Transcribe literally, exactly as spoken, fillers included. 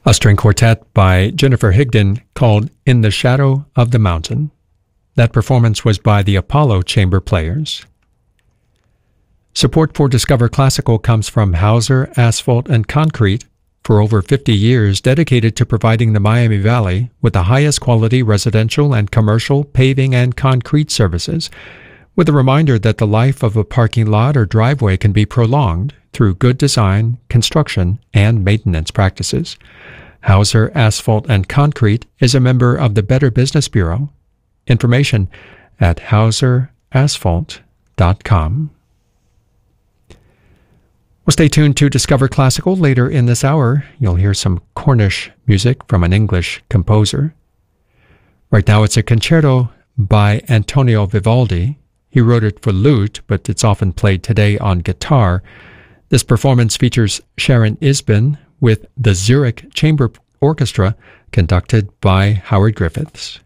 A string quartet by Jennifer Higdon called In the Shadow of the Mountain. That performance was by the Apollo Chamber Players. Support for Discover Classical comes from Hauser Asphalt and Concrete, for over fifty years dedicated to providing the Miami Valley with the highest quality residential and commercial paving and concrete services, with a reminder that the life of a parking lot or driveway can be prolonged through good design, construction, and maintenance practices. Hauser Asphalt and Concrete is a member of the Better Business Bureau. Information at hauser asphalt dot com. Well, stay tuned to Discover Classical. Later in this hour, you'll hear some Cornish music from an English composer. Right now, it's a concerto by Antonio Vivaldi. He wrote it for lute, but it's often played today on guitar. This performance features Sharon Isbin with the Zurich Chamber Orchestra, conducted by Howard Griffiths.